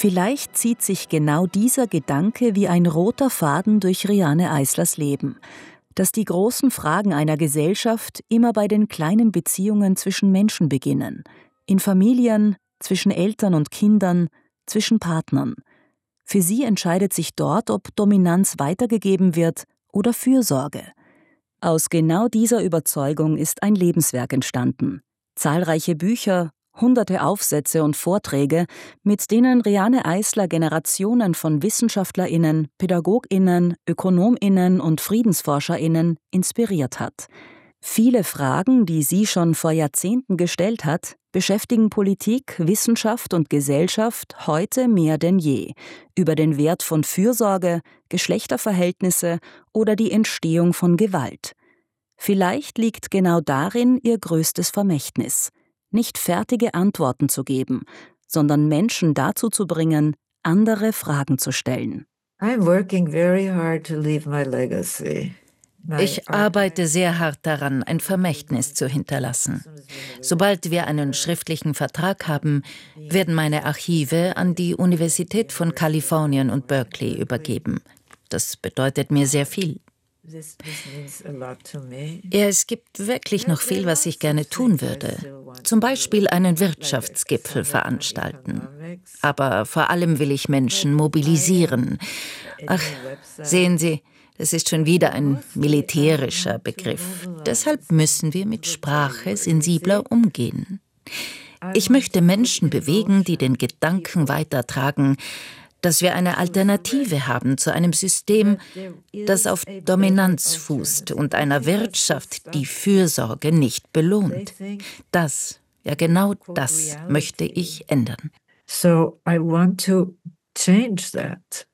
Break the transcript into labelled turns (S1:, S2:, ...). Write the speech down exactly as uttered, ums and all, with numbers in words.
S1: Vielleicht zieht sich genau dieser Gedanke wie ein roter Faden durch Riane Eislers Leben, dass die großen Fragen einer Gesellschaft immer bei den kleinen Beziehungen zwischen Menschen beginnen, in Familien, zwischen Eltern und Kindern, zwischen Partnern. Für sie entscheidet sich dort, ob Dominanz weitergegeben wird oder Fürsorge. Aus genau dieser Überzeugung ist ein Lebenswerk entstanden. Zahlreiche Bücher, hunderte Aufsätze und Vorträge, mit denen Riane Eisler Generationen von WissenschaftlerInnen, PädagogInnen, ÖkonomInnen und FriedensforscherInnen inspiriert hat. Viele Fragen, die sie schon vor Jahrzehnten gestellt hat, beschäftigen Politik, Wissenschaft und Gesellschaft heute mehr denn je. Über den Wert von Fürsorge, Geschlechterverhältnisse oder die Entstehung von Gewalt. Vielleicht liegt genau darin ihr größtes Vermächtnis. Nicht fertige Antworten zu geben, sondern Menschen dazu zu bringen, andere Fragen zu stellen.
S2: I'm working very hard to leave my legacy.
S3: Ich arbeite sehr hart daran, ein Vermächtnis zu hinterlassen. Sobald wir einen schriftlichen Vertrag haben, werden meine Archive an die Universität von Kalifornien und Berkeley übergeben. Das bedeutet mir sehr viel. Ja, es gibt wirklich noch viel, was ich gerne tun würde. Zum Beispiel einen Wirtschaftsgipfel veranstalten. Aber vor allem will ich Menschen mobilisieren. Ach, sehen Sie, das ist schon wieder ein militärischer Begriff. Deshalb müssen wir mit Sprache sensibler umgehen. Ich möchte Menschen bewegen, die den Gedanken weitertragen, dass wir eine Alternative haben zu einem System, das auf Dominanz fußt und einer Wirtschaft, die Fürsorge nicht belohnt. Das, ja genau das möchte ich ändern.
S2: So I want to change that.